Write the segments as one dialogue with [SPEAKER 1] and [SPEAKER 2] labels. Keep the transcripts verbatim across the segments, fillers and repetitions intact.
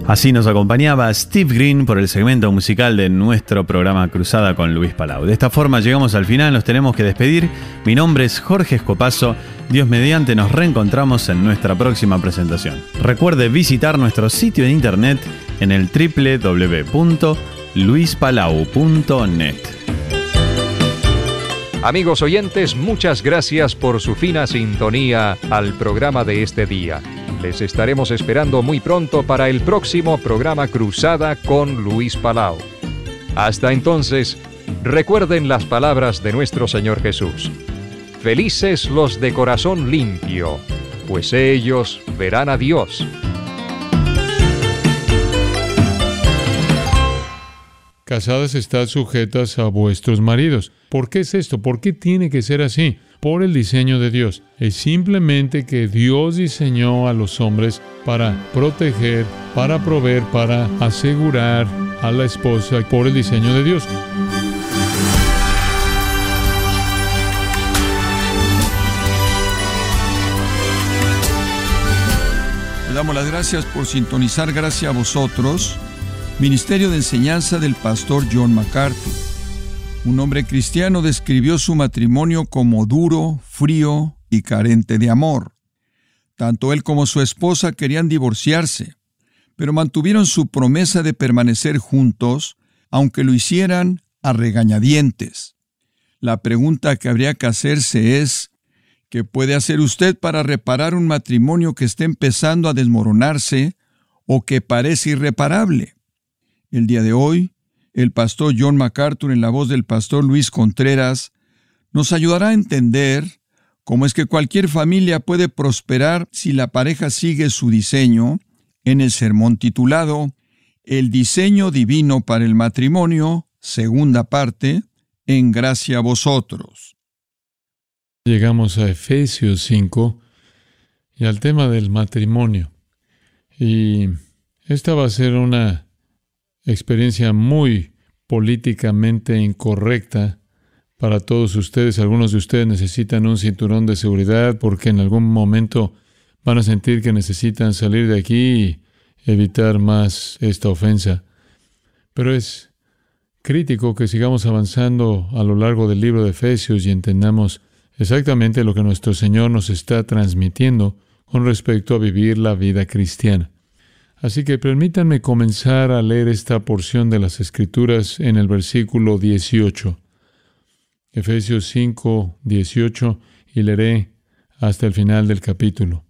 [SPEAKER 1] Así nos acompañaba Steve Green por el segmento musical de nuestro programa Cruzada con Luis Palau. De esta forma llegamos al final, nos tenemos que despedir. Mi nombre es Jorge Escopazo. Dios mediante, nos reencontramos en nuestra próxima presentación. Recuerde visitar nuestro sitio de internet en el doble u doble u doble u punto luis palau punto net.
[SPEAKER 2] Amigos oyentes, muchas gracias por su fina sintonía al programa de este día. Les estaremos esperando muy pronto para el próximo programa Cruzada con Luis Palau. Hasta entonces, recuerden las palabras de nuestro Señor Jesús. Felices los de corazón limpio, pues ellos verán a Dios.
[SPEAKER 3] Casadas, estad sujetas a vuestros maridos. ¿Por qué es esto? ¿Por qué tiene que ser así? Por el diseño de Dios. Es simplemente que Dios diseñó a los hombres para proteger, para proveer, para asegurar a la esposa por el diseño de Dios.
[SPEAKER 4] Le damos las gracias por sintonizar. Gracias a vosotros. Ministerio de Enseñanza del Pastor John MacArthur. Un hombre cristiano describió su matrimonio como duro, frío y carente de amor. Tanto él como su esposa querían divorciarse, pero mantuvieron su promesa de permanecer juntos, aunque lo hicieran a regañadientes. La pregunta que habría que hacerse es, ¿qué puede hacer usted para reparar un matrimonio que está empezando a desmoronarse o que parece irreparable? El día de hoy, el pastor John MacArthur, en la voz del pastor Luis Contreras, nos ayudará a entender cómo es que cualquier familia puede prosperar si la pareja sigue su diseño, en el sermón titulado El diseño divino para el matrimonio, segunda parte, en gracia a vosotros.
[SPEAKER 3] Llegamos a Efesios cinco y al tema del matrimonio. Y esta va a ser una experiencia muy políticamente incorrecta para todos ustedes. Algunos de ustedes necesitan un cinturón de seguridad porque en algún momento van a sentir que necesitan salir de aquí y evitar más esta ofensa. Pero es crítico que sigamos avanzando a lo largo del libro de Efesios y entendamos exactamente lo que nuestro Señor nos está transmitiendo con respecto a vivir la vida cristiana. Así que permítanme comenzar a leer esta porción de las Escrituras en el versículo dieciocho. Efesios cinco, dieciocho, y leeré hasta el final del capítulo.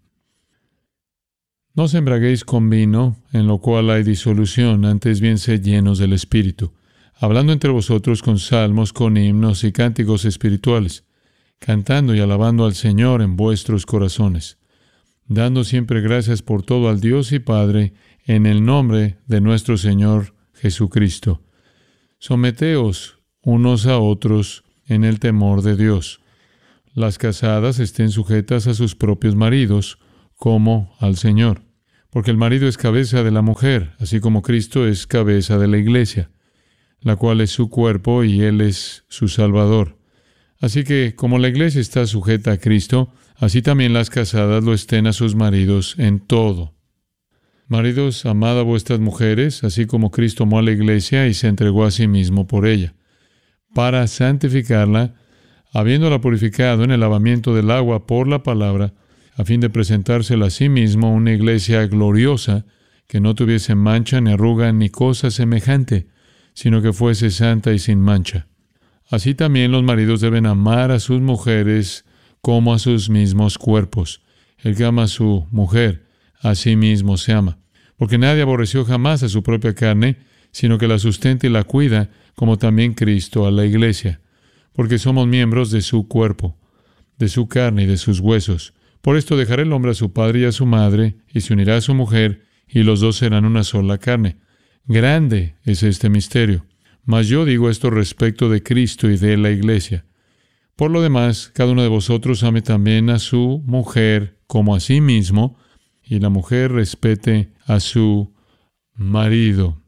[SPEAKER 3] No os embraguéis con vino, en lo cual hay disolución, antes bien sed llenos del Espíritu, hablando entre vosotros con salmos, con himnos y cánticos espirituales, cantando y alabando al Señor en vuestros corazones, dando siempre gracias por todo al Dios y Padre, en el nombre de nuestro Señor Jesucristo. Someteos unos a otros en el temor de Dios. Las casadas estén sujetas a sus propios maridos, como al Señor. Porque el marido es cabeza de la mujer, así como Cristo es cabeza de la iglesia, la cual es su cuerpo y Él es su Salvador. Así que, como la iglesia está sujeta a Cristo, así también las casadas lo estén a sus maridos en todo. Maridos, amad a vuestras mujeres, así como Cristo amó a la iglesia y se entregó a sí mismo por ella, para santificarla, habiéndola purificado en el lavamiento del agua por la palabra, a fin de presentársela a sí mismo una iglesia gloriosa, que no tuviese mancha, ni arruga, ni cosa semejante, sino que fuese santa y sin mancha. Así también los maridos deben amar a sus mujeres como a sus mismos cuerpos. El que ama a su mujer, a sí mismo se ama. Porque nadie aborreció jamás a su propia carne, sino que la sustenta y la cuida, como también Cristo a la iglesia. Porque somos miembros de su cuerpo, de su carne y de sus huesos. Por esto dejará el hombre a su padre y a su madre, y se unirá a su mujer, y los dos serán una sola carne. Grande es este misterio. Mas yo digo esto respecto de Cristo y de la iglesia. Por lo demás, cada uno de vosotros ame también a su mujer como a sí mismo, y la mujer respete a su marido.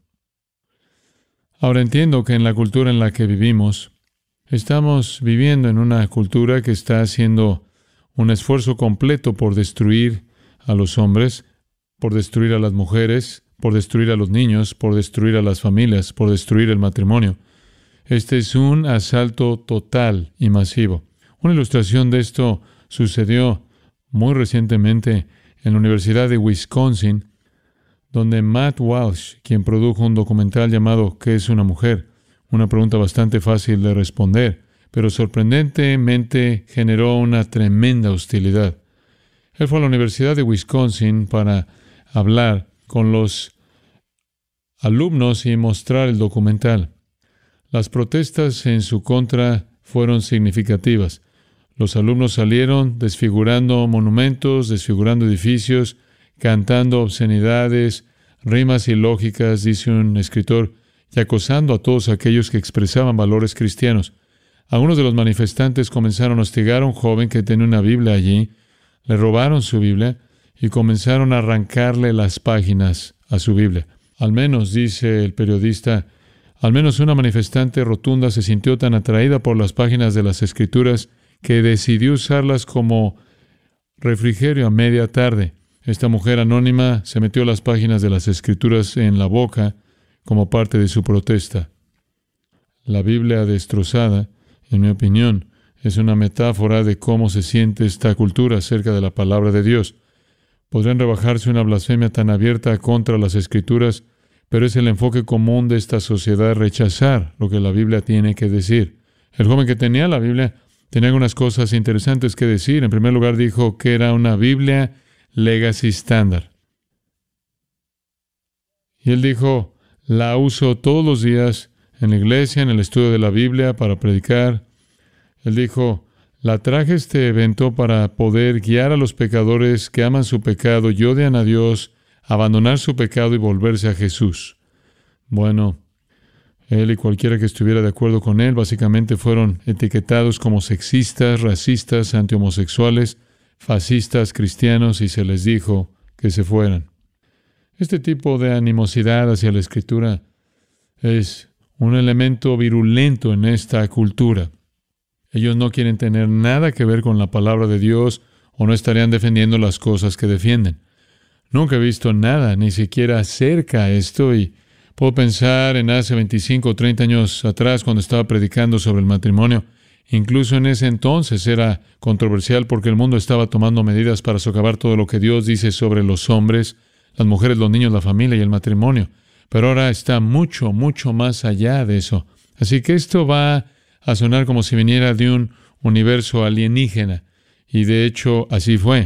[SPEAKER 3] Ahora entiendo que en la cultura en la que vivimos, estamos viviendo en una cultura que está haciendo un esfuerzo completo por destruir a los hombres, por destruir a las mujeres, por destruir a los niños, por destruir a las familias, por destruir el matrimonio. Este es un asalto total y masivo. Una ilustración de esto sucedió muy recientemente en la Universidad de Wisconsin, donde Matt Walsh, quien produjo un documental llamado ¿Qué es una mujer? Una pregunta bastante fácil de responder, pero sorprendentemente generó una tremenda hostilidad. Él fue a la Universidad de Wisconsin para hablar con los alumnos y mostrar el documental. Las protestas en su contra fueron significativas. Los alumnos salieron desfigurando monumentos, desfigurando edificios, cantando obscenidades, rimas ilógicas, dice un escritor, y acosando a todos aquellos que expresaban valores cristianos. Algunos de los manifestantes comenzaron a hostigar a un joven que tenía una Biblia allí, le robaron su Biblia y comenzaron a arrancarle las páginas a su Biblia. Al menos, dice el periodista, al menos una manifestante rotunda se sintió tan atraída por las páginas de las Escrituras que decidió usarlas como refrigerio a media tarde. Esta mujer anónima se metió las páginas de las Escrituras en la boca como parte de su protesta. La Biblia destrozada, en mi opinión, es una metáfora de cómo se siente esta cultura acerca de la palabra de Dios. Podrían rebajarse una blasfemia tan abierta contra las Escrituras, pero es el enfoque común de esta sociedad rechazar lo que la Biblia tiene que decir. El joven que tenía la Biblia tenía algunas cosas interesantes que decir. En primer lugar, dijo que era una Biblia Legacy Standard. Y él dijo, la uso todos los días en la iglesia, en el estudio de la Biblia, para predicar. Él dijo, la traje a este evento para poder guiar a los pecadores que aman su pecado y odian a Dios, abandonar su pecado y volverse a Jesús. Bueno, él y cualquiera que estuviera de acuerdo con él básicamente fueron etiquetados como sexistas, racistas, antihomosexuales, fascistas, cristianos, y se les dijo que se fueran. Este tipo de animosidad hacia la Escritura es un elemento virulento en esta cultura. Ellos no quieren tener nada que ver con la palabra de Dios o no estarían defendiendo las cosas que defienden. Nunca he visto nada, ni siquiera cerca a esto, y puedo pensar en hace veinticinco o treinta años atrás cuando estaba predicando sobre el matrimonio. Incluso en ese entonces era controversial porque el mundo estaba tomando medidas para socavar todo lo que Dios dice sobre los hombres, las mujeres, los niños, la familia y el matrimonio. Pero ahora está mucho, mucho más allá de eso. Así que esto va a sonar como si viniera de un universo alienígena. Y de hecho, así fue.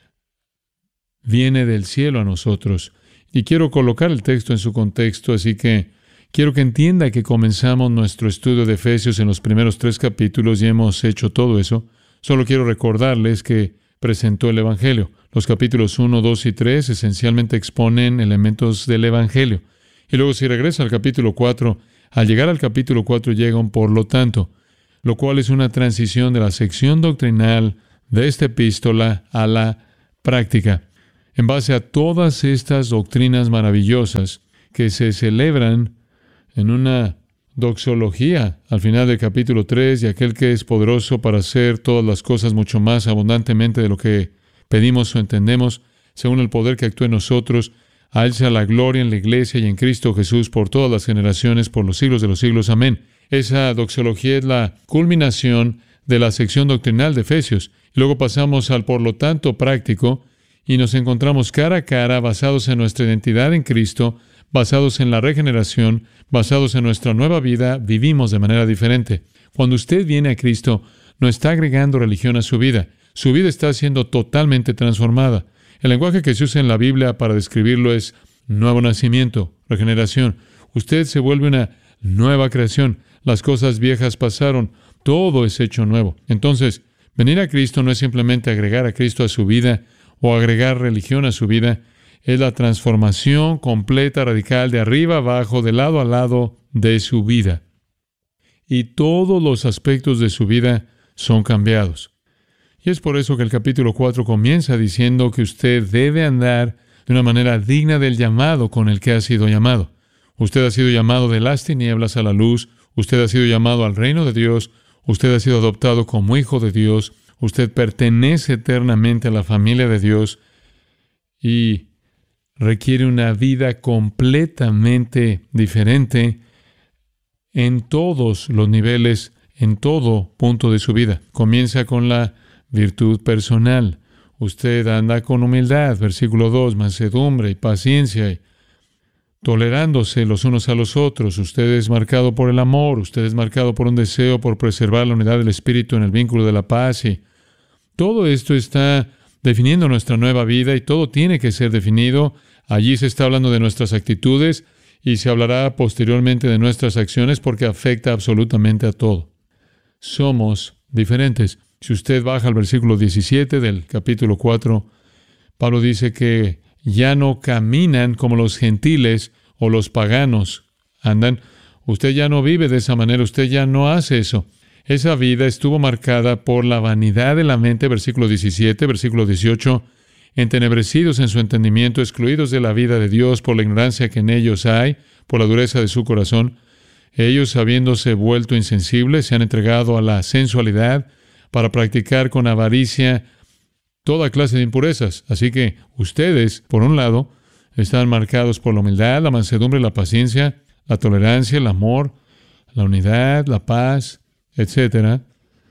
[SPEAKER 3] Viene del cielo a nosotros. Y quiero colocar el texto en su contexto, así que quiero que entienda que comenzamos nuestro estudio de Efesios en los primeros tres capítulos y hemos hecho todo eso. Solo quiero recordarles que presentó el Evangelio. Los capítulos uno, dos y tres esencialmente exponen elementos del Evangelio. Y luego si regresa al capítulo cuatro, al llegar al capítulo cuatro llega un por lo tanto, lo cual es una transición de la sección doctrinal de esta epístola a la práctica. En base a todas estas doctrinas maravillosas que se celebran en una doxología al final del capítulo tres, y aquel que es poderoso para hacer todas las cosas mucho más abundantemente de lo que pedimos o entendemos, según el poder que actúa en nosotros, a Él sea la gloria en la iglesia y en Cristo Jesús por todas las generaciones, por los siglos de los siglos. Amén. Esa doxología es la culminación de la sección doctrinal de Efesios. Y luego pasamos al por lo tanto práctico y nos encontramos cara a cara basados en nuestra identidad en Cristo, basados en la regeneración, basados en nuestra nueva vida, vivimos de manera diferente. Cuando usted viene a Cristo, no está agregando religión a su vida. Su vida está siendo totalmente transformada. El lenguaje que se usa en la Biblia para describirlo es nuevo nacimiento, regeneración. Usted se vuelve una nueva creación. Las cosas viejas pasaron, todo es hecho nuevo. Entonces, venir a Cristo no es simplemente agregar a Cristo a su vida o agregar religión a su vida. Es la transformación completa, radical, de arriba a abajo, de lado a lado de su vida. Y todos los aspectos de su vida son cambiados. Y es por eso que el capítulo cuatro comienza diciendo que usted debe andar de una manera digna del llamado con el que ha sido llamado. Usted ha sido llamado de las tinieblas a la luz. Usted ha sido llamado al reino de Dios. Usted ha sido adoptado como hijo de Dios. Usted pertenece eternamente a la familia de Dios. Y requiere una vida completamente diferente en todos los niveles, en todo punto de su vida. Comienza con la virtud personal. Usted anda con humildad, versículo dos, mansedumbre y paciencia, y tolerándose los unos a los otros. Usted es marcado por el amor, usted es marcado por un deseo por preservar la unidad del Espíritu en el vínculo de la paz. Y todo esto está definiendo nuestra nueva vida y todo tiene que ser definido. Allí se está hablando de nuestras actitudes y se hablará posteriormente de nuestras acciones porque afecta absolutamente a todo. Somos diferentes. Si usted baja al versículo diecisiete del capítulo cuatro, Pablo dice que ya no caminan como los gentiles o los paganos andan. Usted ya no vive de esa manera, usted ya no hace eso. Esa vida estuvo marcada por la vanidad de la mente, versículo diecisiete, versículo dieciocho, entenebrecidos en su entendimiento, excluidos de la vida de Dios por la ignorancia que en ellos hay, por la dureza de su corazón. Ellos, habiéndose vuelto insensibles, se han entregado a la sensualidad para practicar con avaricia toda clase de impurezas. Así que ustedes, por un lado, están marcados por la humildad, la mansedumbre, la paciencia, la tolerancia, el amor, la unidad, la paz, etcétera.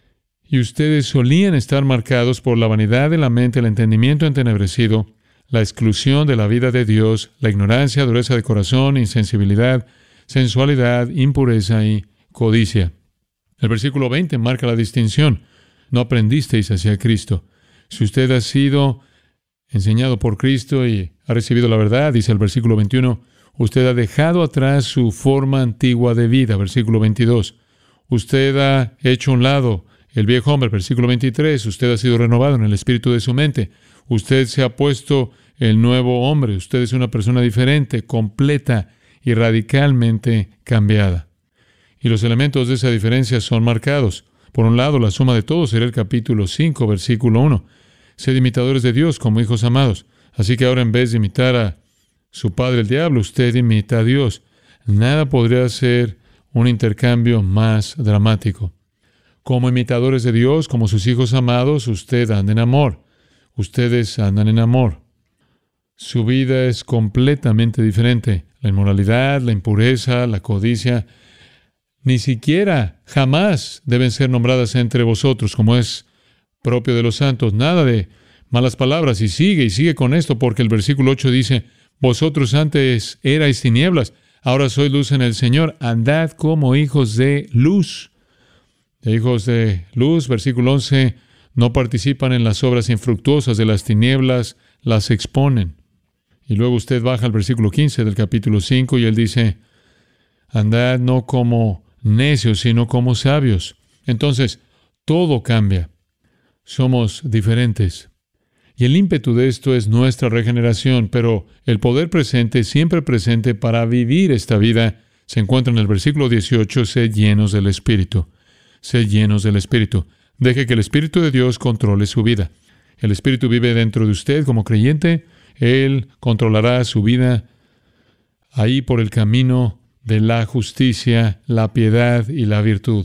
[SPEAKER 3] Y ustedes solían estar marcados por la vanidad de la mente, el entendimiento entenebrecido, la exclusión de la vida de Dios, la ignorancia, dureza de corazón, insensibilidad, sensualidad, impureza y codicia. El versículo veinte marca la distinción. No aprendisteis hacia Cristo. Si usted ha sido enseñado por Cristo y ha recibido la verdad, dice el versículo veintiuno, usted ha dejado atrás su forma antigua de vida, versículo veintidós. Usted ha hecho a un lado el viejo hombre, versículo veintitrés. Usted ha sido renovado en el espíritu de su mente. Usted se ha puesto el nuevo hombre. Usted es una persona diferente, completa y radicalmente cambiada. Y los elementos de esa diferencia son marcados. Por un lado, la suma de todo será el capítulo cinco, versículo uno. Sed imitadores de Dios como hijos amados. Así que ahora, en vez de imitar a su padre el diablo, usted imita a Dios. Nada podría ser un intercambio más dramático. Como imitadores de Dios, como sus hijos amados, usted anda en amor. Ustedes andan en amor. Su vida es completamente diferente. La inmoralidad, la impureza, la codicia, ni siquiera, jamás deben ser nombradas entre vosotros, como es propio de los santos. Nada de malas palabras. Y sigue, y sigue con esto, porque el versículo ocho dice, vosotros antes erais tinieblas, ahora sois luz en el Señor. Andad como hijos de luz. De hijos de luz, versículo once, no participan en las obras infructuosas de las tinieblas, las exponen. Y luego usted baja al versículo quince del capítulo cinco y él dice, andad no como necios, sino como sabios. Entonces, todo cambia. Somos diferentes. Y el ímpetu de esto es nuestra regeneración, pero el poder presente, siempre presente para vivir esta vida, se encuentra en el versículo dieciocho, sed llenos del Espíritu. Sed llenos del Espíritu. Deje que el Espíritu de Dios controle su vida. El Espíritu vive dentro de usted como creyente. Él controlará su vida ahí por el camino de la justicia, la piedad y la virtud.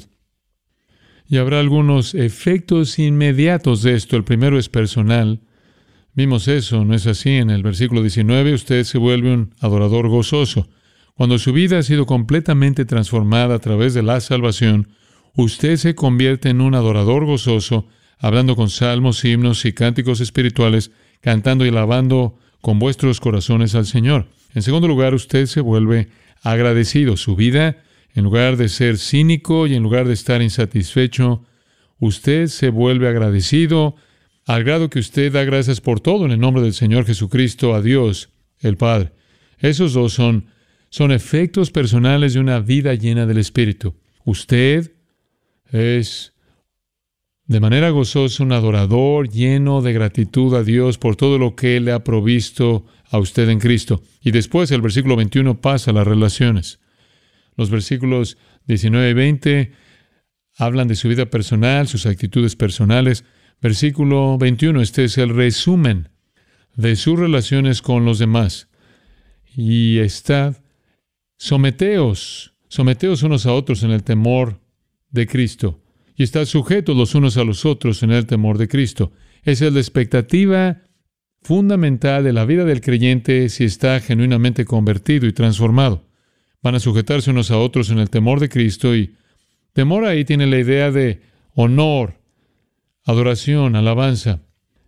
[SPEAKER 3] Y habrá algunos efectos inmediatos de esto. El primero es personal. Vimos eso, ¿no es así? En el versículo diecinueve, usted se vuelve un adorador gozoso. Cuando su vida ha sido completamente transformada a través de la salvación, usted se convierte en un adorador gozoso, hablando con salmos, himnos y cánticos espirituales, cantando y alabando con vuestros corazones al Señor. En segundo lugar, usted se vuelve agradecido. Su vida, en lugar de ser cínico y en lugar de estar insatisfecho, usted se vuelve agradecido al grado que usted da gracias por todo en el nombre del Señor Jesucristo a Dios, el Padre. Esos dos son, son efectos personales de una vida llena del Espíritu. Usted es de manera gozosa un adorador lleno de gratitud a Dios por todo lo que Él le ha provisto a usted en Cristo. Y después el versículo veintiuno pasa a las relaciones. Los versículos diecinueve y veinte hablan de su vida personal, sus actitudes personales. Versículo veintiuno, este es el resumen de sus relaciones con los demás. Y estad, someteos, someteos unos a otros en el temor de Cristo. Y estad sujetos los unos a los otros en el temor de Cristo. Esa es la expectativa fundamental de la vida del creyente si está genuinamente convertido y transformado. Van a sujetarse unos a otros en el temor de Cristo, y temor ahí tiene la idea de honor, adoración, alabanza.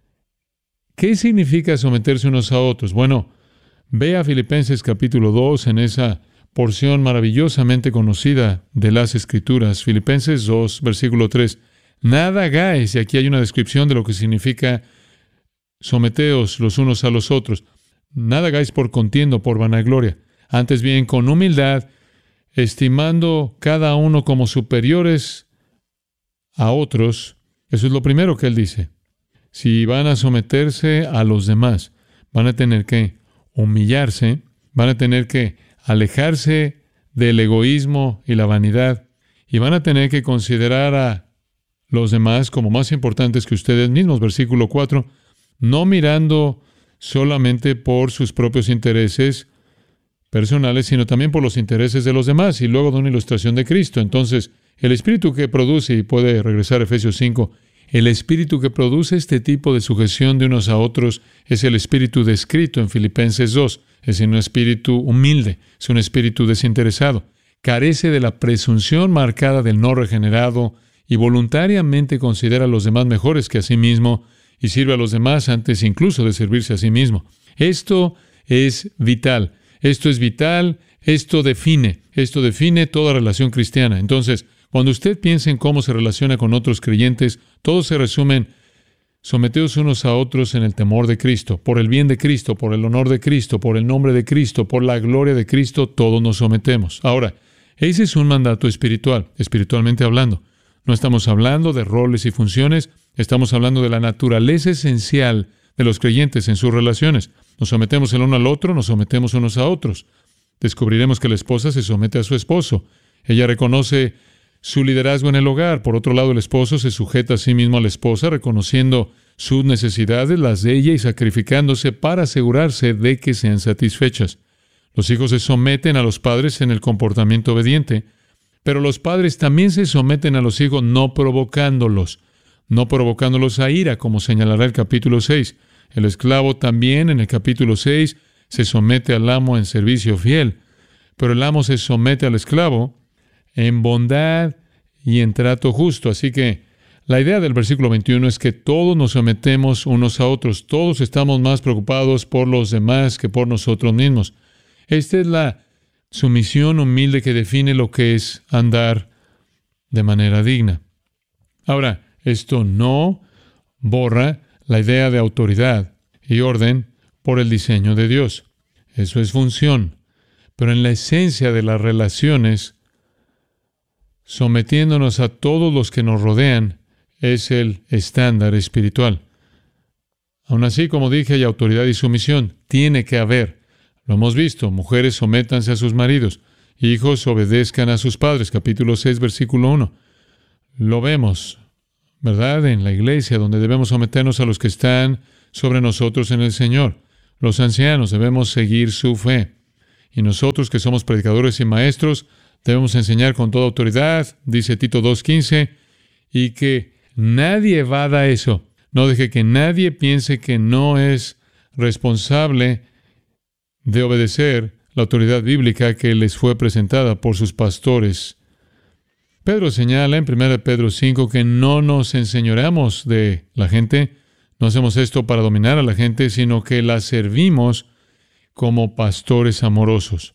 [SPEAKER 3] ¿Qué significa someterse unos a otros? Bueno, ve a Filipenses capítulo dos en esa porción maravillosamente conocida de las Escrituras. Filipenses dos, versículo tres. Nada hagáis, y aquí hay una descripción de lo que significa someteos los unos a los otros. Nada hagáis por contienda o por vanagloria. Antes bien, con humildad, estimando cada uno como superiores a otros. Eso es lo primero que él dice. Si van a someterse a los demás, van a tener que humillarse, van a tener que alejarse del egoísmo y la vanidad, y van a tener que considerar a los demás como más importantes que ustedes mismos. Versículo cuatro, no mirando solamente por sus propios intereses personales, sino también por los intereses de los demás, y luego de una ilustración de Cristo. Entonces, el espíritu que produce, y puede regresar a Efesios cinco, el espíritu que produce este tipo de sujeción de unos a otros es el espíritu descrito en Filipenses dos. Es un espíritu humilde, es un espíritu desinteresado. Carece de la presunción marcada del no regenerado y voluntariamente considera a los demás mejores que a sí mismo y sirve a los demás antes incluso de servirse a sí mismo. Esto es vital. Esto es vital. Esto define. Esto define toda relación cristiana. Entonces, cuando usted piensa en cómo se relaciona con otros creyentes, todo se resume en someteos unos a otros en el temor de Cristo, por el bien de Cristo, por el honor de Cristo, por el nombre de Cristo, por la gloria de Cristo, todos nos sometemos. Ahora, ese es un mandato espiritual, espiritualmente hablando. No estamos hablando de roles y funciones, estamos hablando de la naturaleza esencial de los creyentes en sus relaciones. Nos sometemos el uno al otro, nos sometemos unos a otros. Descubriremos que la esposa se somete a su esposo. Ella reconoce su liderazgo en el hogar. Por otro lado, el esposo se sujeta a sí mismo a la esposa, reconociendo sus necesidades, las de ella, y sacrificándose para asegurarse de que sean satisfechas. Los hijos se someten a los padres en el comportamiento obediente, pero los padres también se someten a los hijos no provocándolos, no provocándolos a ira, como señalará el capítulo seis. El esclavo también, en el capítulo seis, se somete al amo en servicio fiel, pero el amo se somete al esclavo en bondad y en trato justo. Así que la idea del versículo veintiuno es que todos nos sometemos unos a otros. Todos estamos más preocupados por los demás que por nosotros mismos. Esta es la sumisión humilde que define lo que es andar de manera digna. Ahora, esto no borra la idea de autoridad y orden por el diseño de Dios. Eso es función. Pero en la esencia de las relaciones, sometiéndonos a todos los que nos rodean, es el estándar espiritual. Aún así, como dije, hay autoridad y sumisión. Tiene que haber. Lo hemos visto. Mujeres, sométanse a sus maridos. Hijos, obedezcan a sus padres. Capítulo seis, versículo uno. Lo vemos, ¿verdad? En la iglesia, donde debemos someternos a los que están sobre nosotros en el Señor. Los ancianos debemos seguir su fe. Y nosotros, que somos predicadores y maestros, debemos enseñar con toda autoridad, dice Tito dos quince, y que nadie evada eso. No deje que nadie piense que no es responsable de obedecer la autoridad bíblica que les fue presentada por sus pastores. Pedro señala en primera Pedro cinco que no nos enseñoreamos de la gente, no hacemos esto para dominar a la gente, sino que la servimos como pastores amorosos.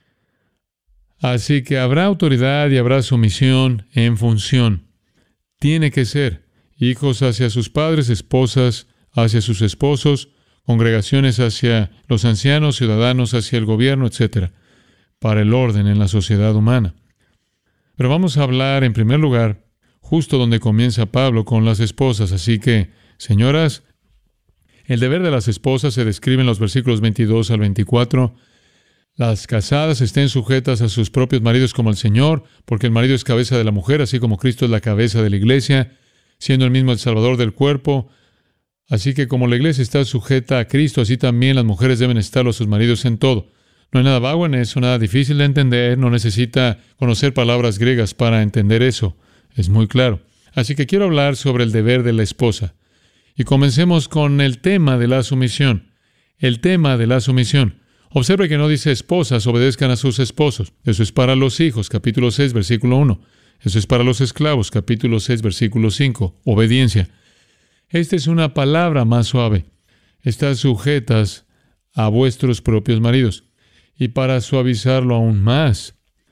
[SPEAKER 3] Así que habrá autoridad y habrá sumisión en función. Tiene que ser hijos hacia sus padres, esposas hacia sus esposos, congregaciones hacia los ancianos, ciudadanos hacia el gobierno, etcétera, para el orden en la sociedad humana. Pero vamos a hablar en primer lugar, justo donde comienza Pablo, con las esposas. Así que, señoras, el deber de las esposas se describe en los versículos veintidós al veinticuatro. Las casadas estén sujetas a sus propios maridos como al Señor, porque el marido es cabeza de la mujer, así como Cristo es la cabeza de la iglesia, siendo el mismo el Salvador del cuerpo. Así que como la iglesia está sujeta a Cristo, así también las mujeres deben estarlo a sus maridos en todo. No hay nada vago en eso, nada difícil de entender, no necesita conocer palabras griegas para entender eso. Es muy claro. Así que quiero hablar sobre el deber de la esposa. Y comencemos con el tema de la sumisión. El tema de la sumisión. Observe que no dice esposas obedezcan a sus esposos. Eso es para los hijos, capítulo seis, versículo uno. Eso es para los esclavos, capítulo seis, versículo cinco. Obediencia. Esta es una palabra más suave. Están sujetas a vuestros propios maridos. Y para suavizarlo aún más,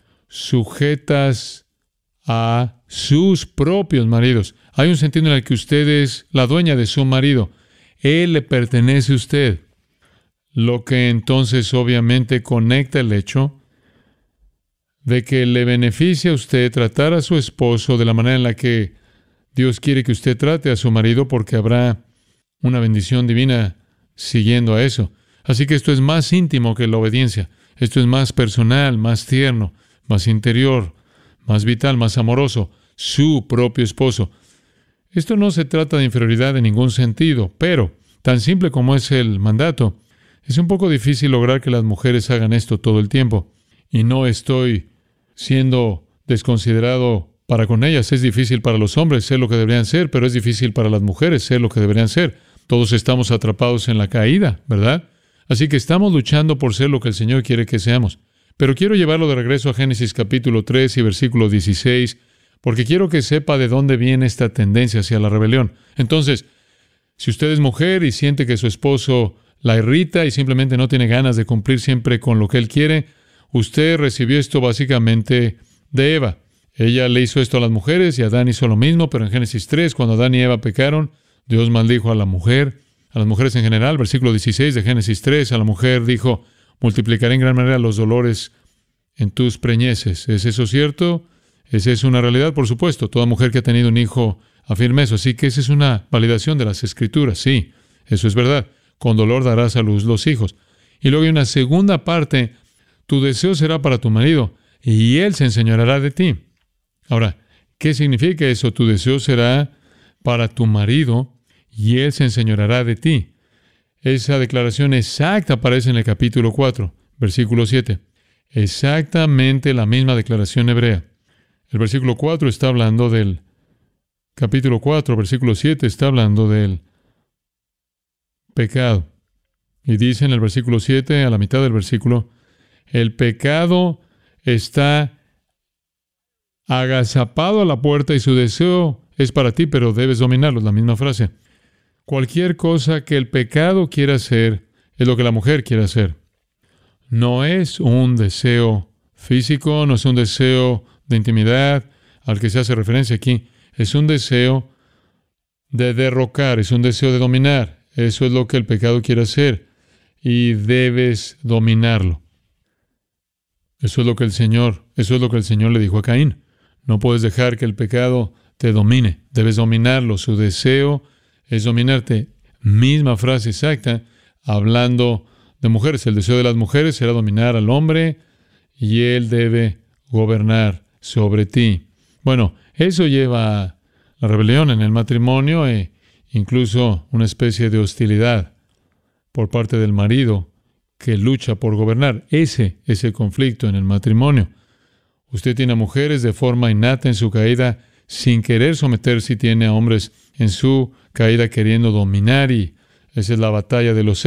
[SPEAKER 3] sujetas a sus propios maridos. Hay un sentido en el que usted es la dueña de su marido. Él le pertenece a usted. Lo que entonces obviamente conecta el hecho de que le beneficia a usted tratar a su esposo de la manera en la que Dios quiere que usted trate a su marido, porque habrá una bendición divina siguiendo a eso. Así que esto es más íntimo que la obediencia. Esto es más personal, más tierno, más interior, más vital, más amoroso. Su propio esposo. Esto no se trata de inferioridad en ningún sentido, pero tan simple como es el mandato, es un poco difícil lograr que las mujeres hagan esto todo el tiempo. Y no estoy siendo desconsiderado para con ellas. Es difícil para los hombres ser lo que deberían ser, pero es difícil para las mujeres ser lo que deberían ser. Todos estamos atrapados en la caída, ¿verdad? Así que estamos luchando por ser lo que el Señor quiere que seamos. Pero quiero llevarlo de regreso a Génesis capítulo tres y versículo dieciséis, porque quiero que sepa de dónde viene esta tendencia hacia la rebelión. Entonces, si usted es mujer y siente que su esposo la irrita y simplemente no tiene ganas de cumplir siempre con lo que él quiere, usted recibió esto básicamente de Eva. Ella le hizo esto a las mujeres y Adán hizo lo mismo, pero en Génesis tres, cuando Adán y Eva pecaron, Dios maldijo a la mujer, a las mujeres en general. Versículo dieciséis de Génesis tres, a la mujer dijo: multiplicaré en gran manera los dolores en tus preñeces. ¿Es eso cierto? Esa es una realidad, por supuesto. Toda mujer que ha tenido un hijo afirma eso. Así que esa es una validación de las Escrituras. Sí, eso es verdad. Con dolor darás a luz los hijos. Y luego hay una segunda parte. Tu deseo será para tu marido y él se enseñoreará de ti. Ahora, ¿qué significa eso? Tu deseo será para tu marido y él se enseñoreará de ti. Esa declaración exacta aparece en el capítulo cuatro, versículo siete. Exactamente la misma declaración hebrea. El versículo cuatro está hablando del capítulo cuatro, versículo siete está hablando del pecado. Y dice en el versículo siete, a la mitad del versículo, el pecado está agazapado a la puerta y su deseo es para ti, pero debes dominarlo. Es la misma frase. Cualquier cosa que el pecado quiera hacer es lo que la mujer quiere hacer. No es un deseo físico, no es un deseo de intimidad al que se hace referencia aquí. Es un deseo de derrocar, es un deseo de dominar. Eso es lo que el pecado quiere hacer y debes dominarlo. Eso es lo que el Señor, eso es lo que el Señor le dijo a Caín. No puedes dejar que el pecado te domine, debes dominarlo. Su deseo es dominarte. Misma frase exacta, hablando de mujeres. El deseo de las mujeres será dominar al hombre y él debe gobernar sobre ti. Bueno, eso lleva a la rebelión en el matrimonio e incluso una especie de hostilidad por parte del marido que lucha por gobernar. Ese es el conflicto en el matrimonio. Usted tiene a mujeres de forma innata en su caída, sin querer someterse, y tiene a hombres en su caída queriendo dominar, y esa es la batalla de los